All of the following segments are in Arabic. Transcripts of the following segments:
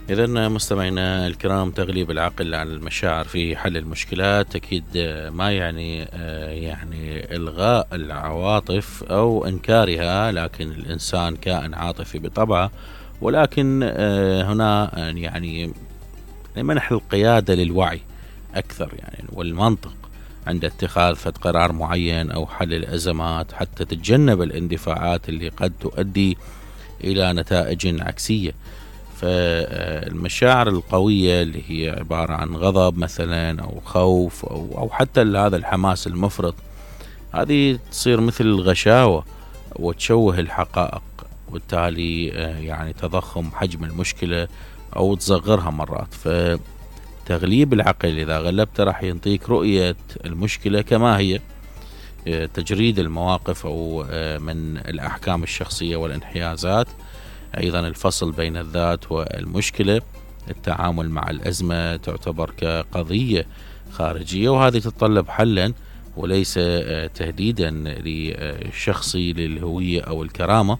إذا مستمعينا الكرام، تغليب العقل على المشاعر في حل المشكلات أكيد ما يعني يعني إلغاء العواطف أو إنكارها، لكن الإنسان كائن عاطفي بطبعه، ولكن هنا يعني منح القيادة للوعي أكثر يعني والمنطق عند اتخاذ قرار معين أو حل الأزمات، حتى تتجنب الاندفاعات اللي قد تؤدي إلى نتائج عكسية. فالمشاعر القوية اللي هي عبارة عن غضب مثلا أو خوف أو حتى هذا الحماس المفرط، هذه تصير مثل الغشاوة وتشوه الحقائق، وبالتالي يعني تضخم حجم المشكلة أو تصغرها مرات. فتغليب العقل إذا غلبته راح ينطيك رؤية المشكلة كما هي، تجريد المواقف أو من الأحكام الشخصية والانحيازات، أيضا الفصل بين الذات والمشكلة، التعامل مع الأزمة تعتبر كقضية خارجية، وهذه تتطلب حلا وليس تهديدا لشخصي للهوية أو الكرامة.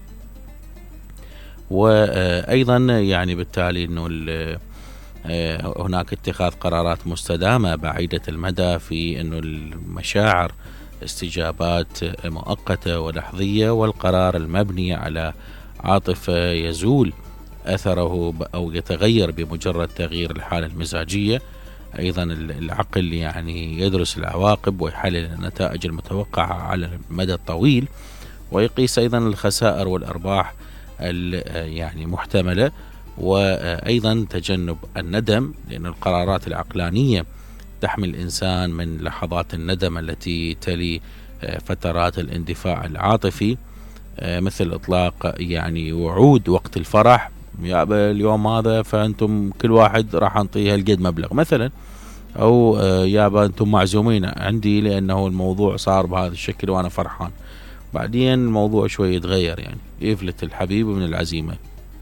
وأيضا يعني بالتالي أنه هناك اتخاذ قرارات مستدامة بعيدة المدى، في أنه المشاعر استجابات مؤقتة ولحظية، والقرار المبني على عاطفة يزول أثره أو يتغير بمجرد تغيير الحالة المزاجية. أيضا العقل يعني يدرس العواقب ويحلل النتائج المتوقعة على المدى الطويل، ويقيس أيضا الخسائر والأرباح يعني محتملة، وأيضا تجنب الندم، لأن القرارات العقلانية تحمي الإنسان من لحظات الندم التي تلي فترات الاندفاع العاطفي، مثل إطلاق يعني وعود وقت الفرح، يا اليوم هذا فأنتم كل واحد راح نعطيه هالقد مبلغ مثلا، أو يابا أنتم معزومين عندي لأنه الموضوع صار بهذا الشكل وأنا فرحان. بعدين الموضوع شوي يتغير، يعني يفلت الحبيب من العزيمة.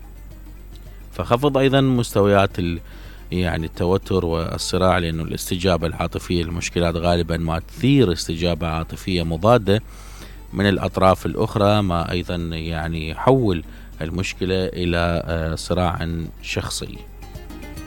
فخفض أيضا مستويات يعني التوتر والصراع، لأنه الاستجابة العاطفية للمشكلات غالبا ما تثير استجابة عاطفية مضادة من الأطراف الأخرى، ما أيضا يعني يحول المشكلة إلى صراع شخصي.